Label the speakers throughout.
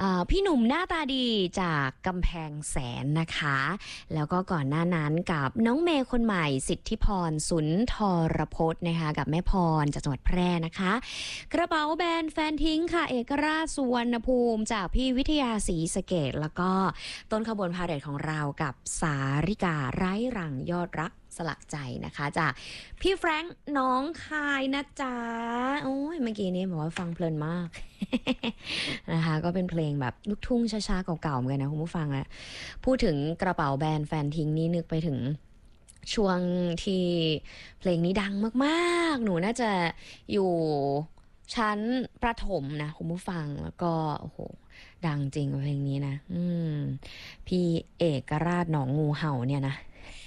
Speaker 1: พี่หนุ่มหน้าตาดีจากกำแพงแสนนะคะแล้วก็ก่อนหน้านั้นกับน้องเมย์คนใหม่สิทธิพรสุนทรพจน์นะคะกับแม่พรจากจังหวัดแพร่นะคะกระเป๋าแบรนด์แฟนทิ้งค่ะเอกราชสุวรรณภูมิจากพี่วิทยาศรีสะเกษแล้วก็ต้นขบวนพาเหรดของเรากับสาริกาไร้รังยอดรักสลักใจนะคะจากพี่แฟรงค์น้องคายนะจ๊ะโอ้ยเมื่อกี้นี้บอกว่าฟังเพลินมาก นะคะก็เป็นเพลงแบบลูกทุ่งช้าๆเก่าๆเหมือนกันนะคุณผู้ฟังนะพูดถึงกระเป๋าแบรนด์แฟนทิ้งนี่นึกไปถึงช่วงที่เพลงนี้ดังมากๆหนูน่าจะอยู่ชั้นประถมนะคุณผู้ฟังแล้วก็โอ้โหดังจริงเพลงนี้นะพี่เอกราชหนองงูเห่าเนี่ยนะ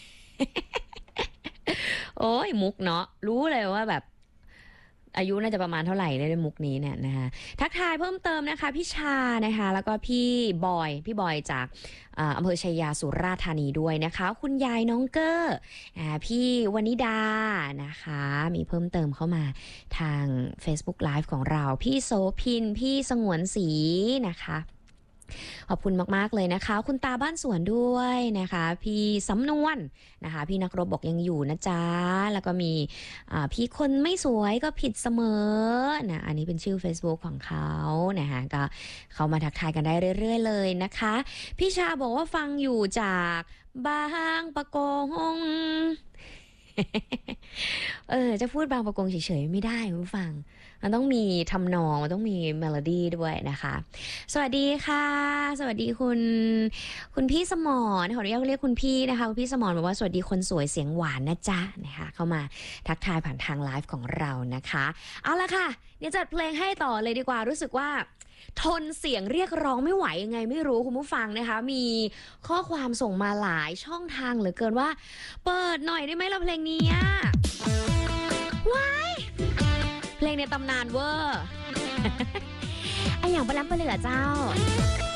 Speaker 1: โอ้ยมุกเนาะรู้เลยว่าแบบอายุน่าจะประมาณเท่าไหร่ได้มุกนี้เนี่ยนะคะทักทายเพิ่มเติมนะคะพี่ชานะคะแล้วก็พี่บอยจากอำเภอชัยยาสุราษฎร์ธานีด้วยนะคะคุณยายน้องเกอร์พี่วนิดานะคะมีเพิ่มเติมเข้ามาทาง Facebook Live ของเราพี่โสพินพี่สงวนศรีนะคะขอบคุณมากๆเลยนะคะคุณตาบ้านสวนด้วยนะคะพี่สำนวนนะคะพี่นักรบบอกยังอยู่นะจ๊ะแล้วก็มีพี่คนไม่สวยก็ผิดเสมอนะอันนี้เป็นชื่อ Facebook ของเขานะคะก็เข้ามาทักทายกันได้เรื่อยๆเลยนะคะพี่ชาบอกว่าฟังอยู่จากบางปะกง จะพูดบางประกงเฉยๆไม่ได้คุณผู้ฟังมันต้องมีทำนองมันต้องมีเมโลดี้ด้วยนะคะสวัสดีค่ะสวัสดีคุณพี่สมรขออนุญาตเรียกคุณพี่นะคะคุณพี่สมรบอกว่าสวัสดีคนสวยเสียงหวานนะจ๊ะนะคะเข้ามาทักทายผ่านทางไลฟ์ของเรานะคะเอาละค่ะเดี๋ยวจัดเพลงให้ต่อเลยดีกว่ารู้สึกว่าทนเสียงเรียกร้องไม่ไหวยังไงไม่รู้คุณผู้ฟังนะคะมีข้อความส่งมาหลายช่องทางเหลือเกินว่าเปิดหน่อยได้ไหมเราเพลงนี้ว้ายเพลงในตำนานเวอร์ไออย่างปลาล้ำปลาเหลือเจ้า